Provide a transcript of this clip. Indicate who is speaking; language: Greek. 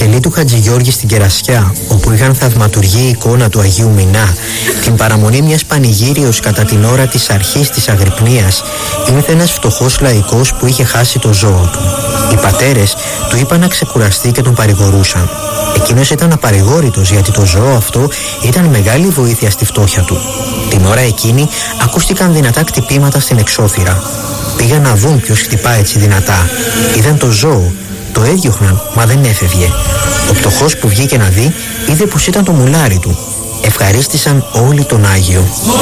Speaker 1: σκελή του Χατζηγιώργη στην Κερασιά, όπου είχαν θαυματουργεί η εικόνα του Αγίου Μινά, την παραμονή μιας πανηγύριος κατά την ώρα της αρχής της Αγρυπνίας, ήρθε ένας φτωχός λαϊκός που είχε χάσει το ζώο του. Οι πατέρες του είπαν να ξεκουραστεί και τον παρηγορούσαν. Εκείνος ήταν απαρηγόρητος, γιατί το ζώο αυτό ήταν μεγάλη βοήθεια στη φτώχεια του. Την ώρα εκείνη ακούστηκαν δυνατά χτυπήματα στην εξώθυρα. Πήγαν να δουν ποιος χτυπά έτσι δυνατά. Είδαν το ζώο. Το έδιωχναν, μα δεν έφευγε. Ο πτωχός που βγήκε να δει είδε πως ήταν το μουλάρι του. Ευχαρίστησαν όλοι τον Άγιο.